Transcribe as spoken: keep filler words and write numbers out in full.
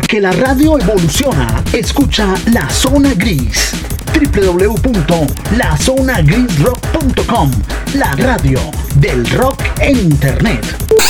Que la radio evoluciona. Escucha La Zona Gris. doble u doble u doble u punto la zona gris rock punto com. La radio del rock en internet.